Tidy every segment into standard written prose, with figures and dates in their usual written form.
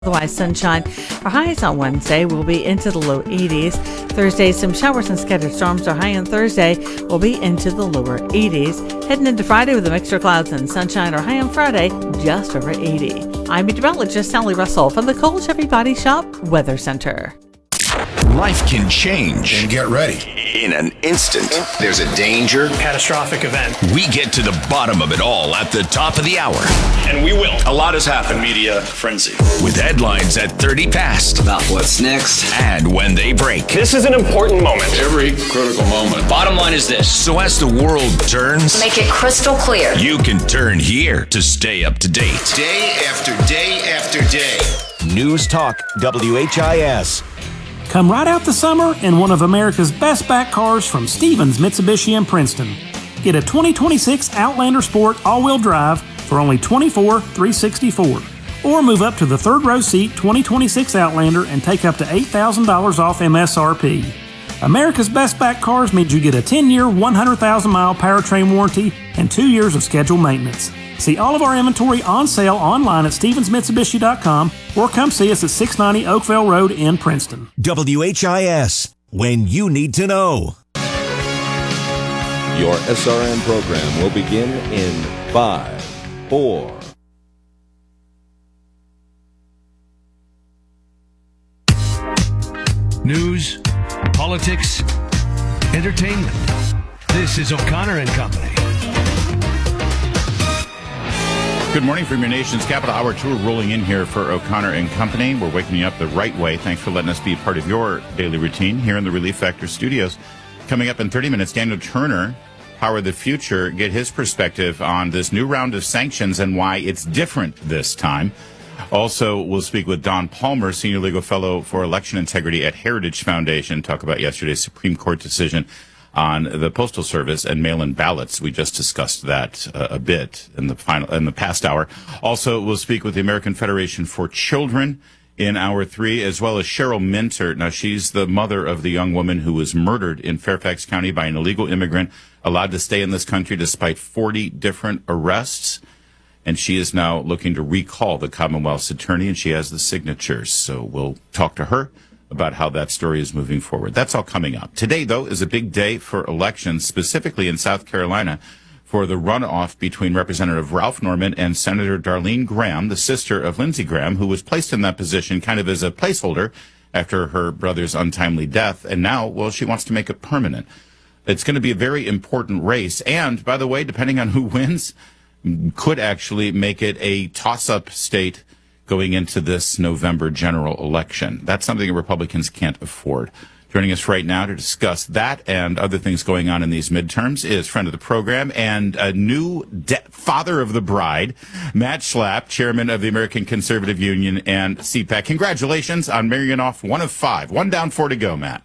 Otherwise, sunshine. Our highs on Wednesday will be into the low 80s. Thursday, some showers and scattered storms. Our high on Thursday will be into the lower 80s. Heading into Friday with a mixture of clouds and sunshine. Our high on Friday just over 80. I'm meteorologist Sally Russell from the Cole Chevy Body Shop Weather Center. Life can change. And get ready. In an instant, there's a danger. Catastrophic event. We get to the bottom of it all at the top of the hour. And we will. A lot has happened. Media frenzy. With headlines at 30 past. About what's next. And when they break. This is an important moment. Every critical moment. Bottom line is this. So as the world turns, make it crystal clear. You can turn here to stay up to date. Day after day after day. News Talk WHIS. Come right out the summer in one of America's best back cars from Stevens Mitsubishi in Princeton. Get a 2026 Outlander Sport all-wheel drive for only $24,364. Or move up to the third row seat 2026 Outlander and take up to $8,000 off MSRP. America's best back cars means you get a 10-year, 100,000-mile powertrain warranty and 2 years of scheduled maintenance. See all of our inventory on sale online at StevensMitsubishi.com or come see us at 690 Oakville Road in Princeton. WHIS, when you need to know. Your SRN program will begin in 5, 4. News, politics, entertainment. This is O'Connor and Company. Good morning from your nation's capital. Hour 2 rolling in here for O'Connor and Company. We're waking you up the right way. Thanks for letting us be part of your daily routine here in the Relief Factor studios. Coming up in 30 minutes, Daniel Turner, Power of the Future, get his perspective on this new round of sanctions and why it's different this time. Also, we'll speak with Don Palmer, Senior Legal Fellow for Election Integrity at Heritage Foundation, talk about yesterday's Supreme Court decision on the Postal Service and mail-in ballots. We just discussed that a bit in the past hour. Also, we'll speak with the American Federation for Children in hour 3, as well as Cheryl Minter. Now, she's the mother of the young woman who was murdered in Fairfax County by an illegal immigrant, allowed to stay in this country despite 40 different arrests. And she is now looking to recall the Commonwealth's attorney, and she has the signatures. So we'll talk to her about how that story is moving forward. That's all coming up. Today, though, is a big day for elections, specifically in South Carolina, for the runoff between Representative Ralph Norman and Senator Darlene Graham, the sister of Lindsey Graham, who was placed in that position kind of as a placeholder after her brother's untimely death. And now, well, she wants to make it permanent. It's going to be a very important race. And, by the way, depending on who wins, could actually make it a toss-up state going into this November general election. That's something Republicans can't afford. Joining us right now to discuss that and other things going on in these midterms is friend of the program and a new father of the bride, Matt Schlapp, chairman of the American Conservative Union and CPAC. Congratulations on marrying off 1 of 5. 1 down, 4 to go, Matt.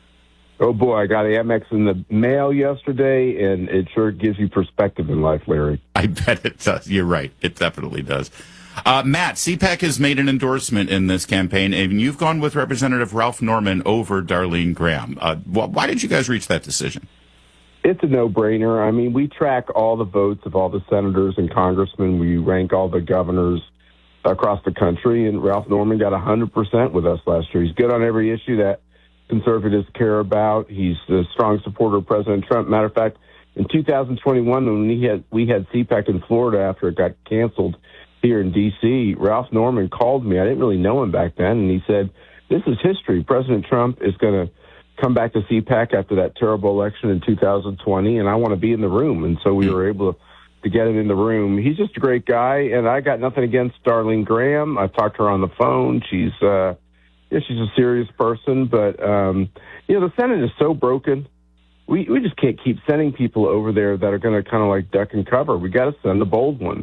Oh, boy, I got Amex in the mail yesterday, and it sure gives you perspective in life, Larry. I bet it does. You're right. It definitely does. Matt, CPAC has made an endorsement in this campaign, and you've gone with Representative Ralph Norman over Darlene Graham. Why did you guys reach that decision? It's a no-brainer. I mean, we track all the votes of all the senators and congressmen. We rank all the governors across the country, and Ralph Norman got 100% with us last year. He's good on every issue that conservatives care about. He's a strong supporter of President Trump. Matter of fact, in 2021, when we had CPAC in Florida after it got canceled here in D.C., Ralph Norman called me. I didn't really know him back then, and he said, this is history. President Trump is going to come back to CPAC after that terrible election in 2020, and I want to be in the room. And so we were able to get him in the room. He's just a great guy, and I got nothing against Darlene Graham. I've talked to her on the phone. She's a serious person, but, the Senate is so broken. We just can't keep sending people over there that are going to kind of like duck and cover. We got to send the bold ones.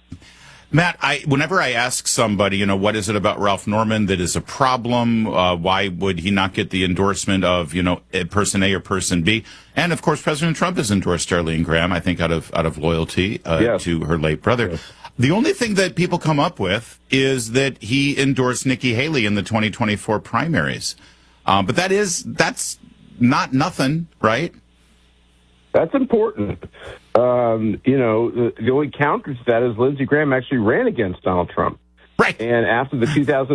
Matt, whenever I ask somebody, what is it about Ralph Norman that is a problem? Why would he not get the endorsement of, person A or person B? And of course, President Trump has endorsed Darlene Graham, I think out of loyalty to her late brother. Yes. The only thing that people come up with is that he endorsed Nikki Haley in the 2024 primaries. But that's not nothing, right? That's important. The only counter to that is Lindsey Graham actually ran against Donald Trump Right. And after the